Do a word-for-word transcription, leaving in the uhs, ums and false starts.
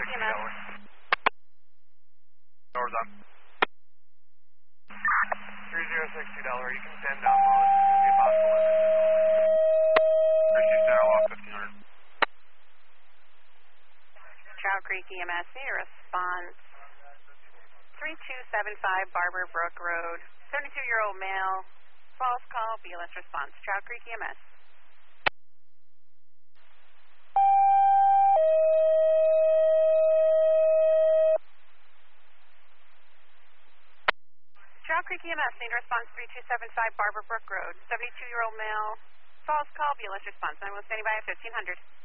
E M S. Doors on. three zero six two Delaware, you can stand down now. This is going to be a possible Christie Center, walk fifteen hundred. Trout Creek E M S, need a response. three two seven five Barber Brook Road, seventy-two-year-old male, false call, B L S response. Trout Creek E M S. Trout Creek E M S, need a response three two seven five Barber Brook Road, seventy-two-year-old male, false call, B L S response. I'm standing by at fifteen hundred.